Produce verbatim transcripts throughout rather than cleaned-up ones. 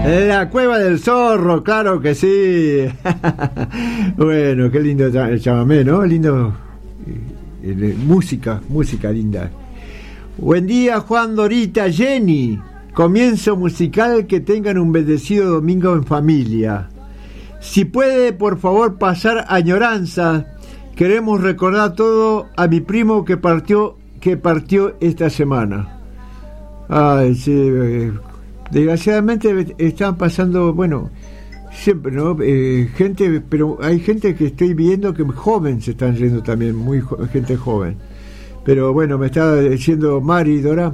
La Cueva del Zorro, claro que sí. Bueno, qué lindo el chamamé, ¿no? Lindo. Eh, eh, música, música linda. Buen día, Juan, Dorita, Jenny. Comienzo musical, que tengan un bendecido domingo en familia. Si puede, por favor, pasar añoranza. Queremos recordar todo a mi primo que partió, que partió esta semana. Ay, sí. Eh, desgraciadamente están pasando, bueno, siempre, ¿no? Eh, gente, pero hay gente que estoy viendo que joven se están yendo también, muy jo- gente joven. Pero bueno, me estaba diciendo Mari, Dora,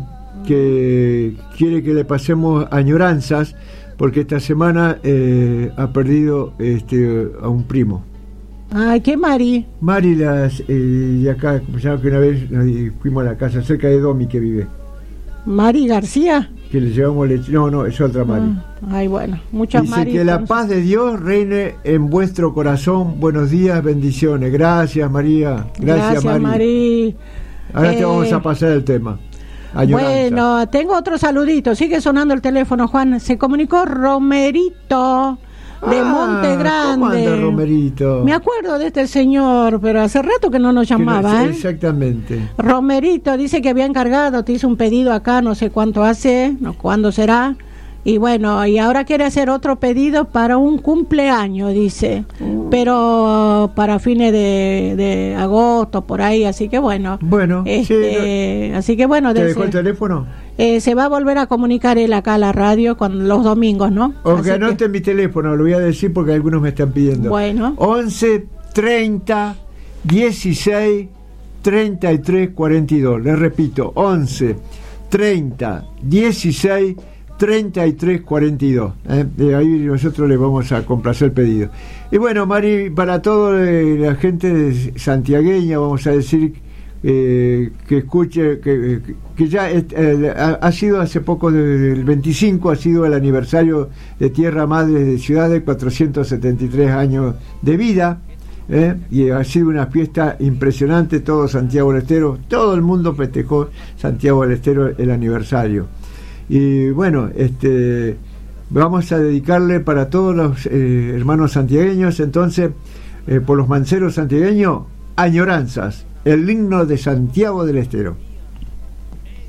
que quiere que le pasemos añoranzas porque esta semana eh, ha perdido este, a un primo. Ay, ¿qué Mari? Mari, las, eh, y acá, como se llama, que una vez nos fuimos a la casa cerca de Domi que vive. Mari García. Que le llevamos leche. No, no, es otra Mari. Ah, ay, bueno, muchas Dice Mari. que la paz de Dios reine en vuestro corazón. Buenos días, bendiciones. Gracias, María. Gracias, Gracias, Mari. Mari. Ahora eh, te vamos a pasar el tema. Añoranza. Bueno, tengo otro saludito. Sigue sonando el teléfono, Juan. Se comunicó Romerito de Ah, Monte Grande. ¿cómo anda, Romerito? Me acuerdo de este señor, pero hace rato que no nos Que no- llamaba, ¿eh? Exactamente. Romerito dice que había encargado, te hizo un pedido acá, no sé cuánto hace, no cuándo será. Y bueno, y ahora quiere hacer otro pedido para un cumpleaños, dice, Uh. pero para fines de, de agosto, por ahí, así que bueno. Bueno, este, sí, así que bueno, ¿te de- dejó el teléfono? eh, se va a volver a comunicar él acá a la radio con los domingos, ¿no? O Así que anote mi teléfono, lo voy a decir porque algunos me están pidiendo. Bueno. once, treinta, dieciséis, treinta y tres, cuarenta y dos. Les repito, once, treinta, dieciséis, treinta y tres, cuarenta y dos. ¿eh? De ahí nosotros le vamos a complacer el pedido. Y bueno, Mari, para toda eh, la gente de santiagueña, vamos a decir eh, que escuche, que, que ya eh, ha, ha sido hace poco, el veinticinco, ha sido el aniversario de Tierra Madre de Ciudad de cuatrocientos setenta y tres años de vida. ¿eh? Y ha sido una fiesta impresionante, todo Santiago del Estero, todo el mundo festejó Santiago del Estero el aniversario. Y bueno, este vamos a dedicarle para todos los eh, hermanos santiagueños, entonces, eh, por los manceros santiagueños, añoranzas, el himno de Santiago del Estero.